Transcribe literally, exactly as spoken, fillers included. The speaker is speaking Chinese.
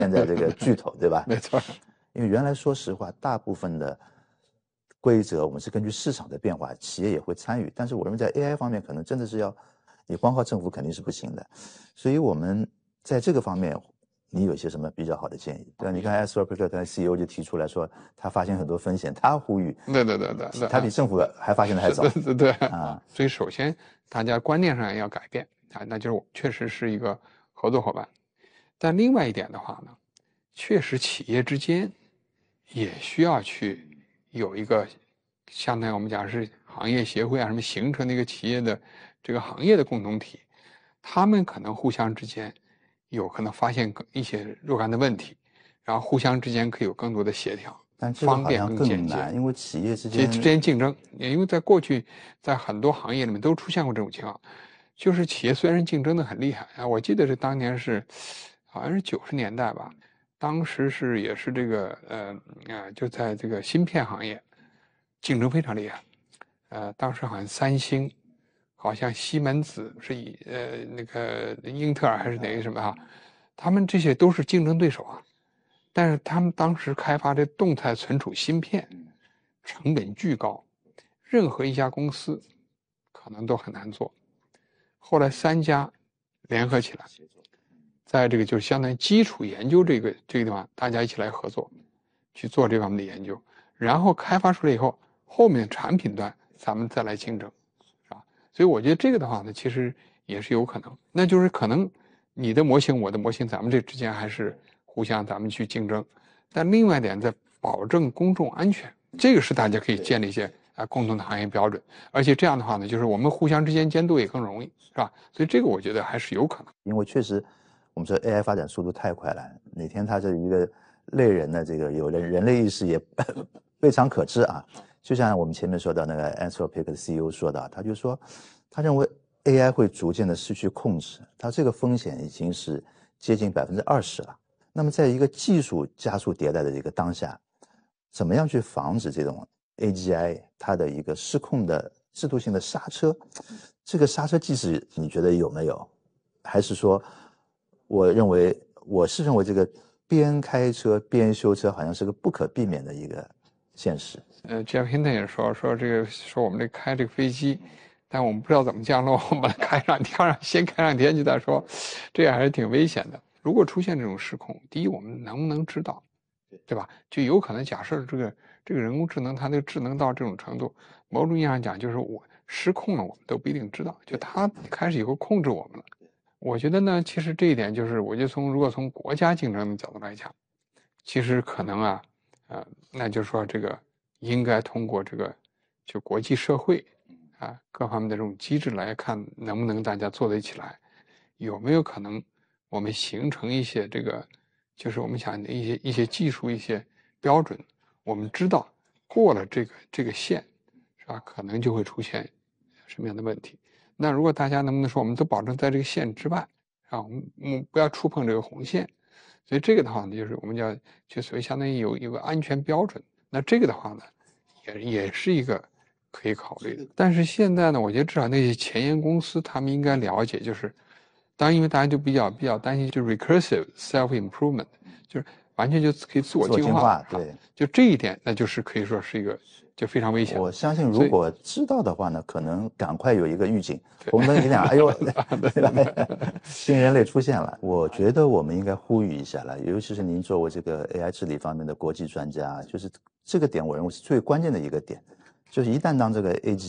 现在这个巨头，对吧？ 没错。 因为原来说实话，大部分的规则我们是根据市场的变化，企业也会参与。但是我认为在 A I 方面，可能真的是要你光靠政府肯定是不行的。所以我们在这个方面，你有些什么比较好的建议？对吧？你看 Anthropic 他 C E O 就提出来说，他发现很多风险，他呼吁， 对对对对， 他比政府还发现的还早。 对对对啊， 所以首先大家观念上要改变啊，那就是我确实是一个合作伙伴。但另外一点的话呢，确实企业之间也需要去有一个，相当于我们讲是行业协会啊什么形成的一个企业的这个行业的共同体，他们可能互相之间有可能发现一些若干的问题，然后互相之间可以有更多的协调， 但这个方便好像更简洁。 更难，因为企业之企业间之间竞争，因为在过去在很多行业里面都出现过这种情况，就是企业虽然竞争的很厉害啊，我记得是当年是好像是九十年代吧，当时是也是这个呃呃就在这个芯片行业竞争非常厉害，呃当时好像三星，好像西门子是以呃那个英特尔还是哪个什么啊，他们这些都是竞争对手啊，但是他们当时开发这动态存储芯片成本巨高，任何一家公司可能都很难做。后来三家联合起来，在这个就是相当于基础研究这个这个地方，大家一起来合作，去做这方面的研究，然后开发出来以后，后面产品端咱们再来竞争，是吧？所以我觉得这个的话呢，其实也是有可能，那就是可能你的模型，我的模型，咱们这之间还是互相咱们去竞争，但另外一点在保证公众安全，这个是大家可以建立一些啊共同的行业标准，而且这样的话呢，就是我们互相之间监督也更容易，是吧？所以这个我觉得还是有可能。 因为确实我们说 A I 发展速度太快了，哪天它这一个类人的这个有人人类意识也未尝可知啊。就像我们前面说到那个 Anthropic 的 C E O 说的，他就说他认为 A I 会逐渐的失去控制，他这个风险已经是接近百分之二十了。那么在一个技术加速迭代的这个当下，怎么样去防止这种 A G I 它的一个失控的制度性的刹车？这个刹车机制你觉得有没有？还是说，我认为我是认为这个边开车边修车好像是个不可避免的一个现实。 呃 ，Jeff Hinton 也说说这个说我们这开这个飞机，但我们不知道怎么降落，我们开上跳上先开上天去再说，这样还是挺危险的。如果出现这种失控，第一，我们能不能知道，对吧？就有可能假设这个这个人工智能它的智能到这种程度，某种意义上讲就是我失控了，我们都不一定知道，就它开始以后控制我们了。我觉得呢，其实这一点就是，我就从如果从国家竞争的角度来讲，其实可能啊，呃，那就是说这个应该通过这个就国际社会啊各方面的这种机制来看，能不能大家做得起来，有没有可能我们形成一些这个，就是我们想的一些一些技术一些标准，我们知道过了这个这个线，是吧？可能就会出现什么样的问题。那如果大家能不能说，我们都保证在这个线之外啊，我们我们不要触碰这个红线，所以这个的话呢，就是我们叫就所谓相当于有有个安全标准。那这个的话呢，也也是一个可以考虑的。但是现在呢，我觉得至少那些前沿公司他们应该了解，就是当然因为大家就比较比较担心，就是 recursive self improvement， 就是完全就可以自我进化， 对， 就这一点，那就是可以说是一个。就非常危险。 我相信，如果知道的话呢，可能赶快有一个预警，红灯一亮，哎呦，对吧？新人类出现了。我觉得我们应该呼吁一下了，尤其是您作为这个 A I 治理方面的国际专家，就是这个点，我认为是最关键的一个点，就是一旦当这个 A G